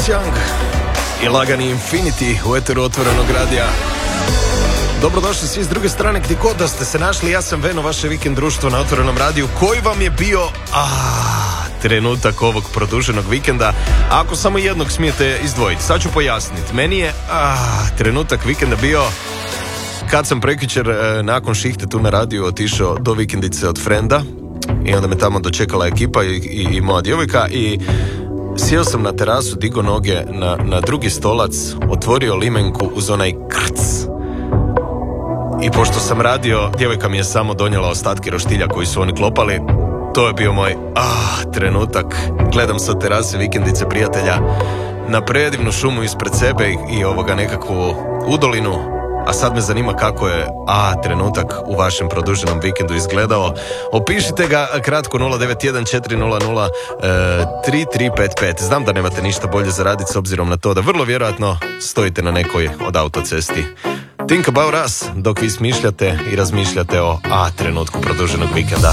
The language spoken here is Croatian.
Young i lagani Infinity u eteru Otvorenog radija. Dobrodošli svi s druge strane, gdje god da ste se našli. Ja sam Veno, vaše vikend društvo na Otvorenom radiju. Koji vam je bio trenutak ovog produženog vikenda? Ako samo jednog smijete izdvojiti, sad ću pojasniti. Meni je trenutak vikenda bio kad sam prekjučer nakon šihte tu na radiju otišao do vikendice od frenda i onda me tamo dočekala ekipa i moja djevojka i sjeo sam na terasu, digo noge na drugi stolac, otvorio limenku uz onaj krc. I pošto sam radio, djevojka mi je samo donijela ostatke roštilja koji su oni klopali. To je bio moj trenutak. Gledam sa terase vikendice prijatelja na predivnu šumu ispred sebe i ovoga nekakvu udolinu. A sad me zanima kako je trenutak u vašem produženom vikendu izgledao. Opišite ga kratko 091-400-3355. Znam da nemate ništa bolje za raditi s obzirom na to da vrlo vjerojatno stojite na nekoj od autocesti. Think about us dok vi smišljate i razmišljate o trenutku produženog vikenda.